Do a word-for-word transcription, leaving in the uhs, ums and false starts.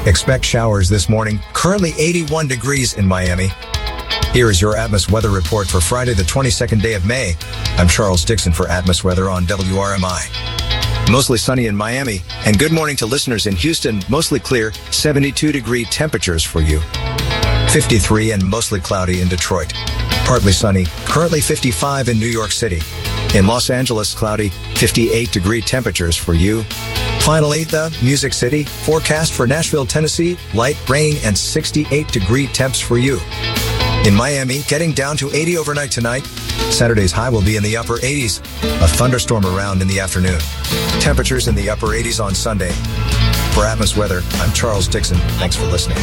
Expect showers this morning. Currently eighty-one degrees in Miami. Here is your Atmos weather report for Friday, the twenty-second day of May. I'm Charles Dixon for Atmos Weather on W R M I. Mostly sunny in Miami, and good morning to listeners in Houston. Mostly clear, seventy-two degree temperatures for you. fifty-three and mostly cloudy in Detroit. Partly sunny, currently fifty-five in New York City. In Los Angeles, cloudy, fifty-eight degree temperatures for you. Finally, the Music City, forecast for Nashville, Tennessee, light rain and sixty-eight degree temps for you. In Miami, getting down to eighty overnight tonight. Saturday's high will be in the upper eighties. A thunderstorm around in the afternoon. Temperatures in the upper eighties on Sunday. For Atmos Weather, I'm Charles Dixon. Thanks for listening.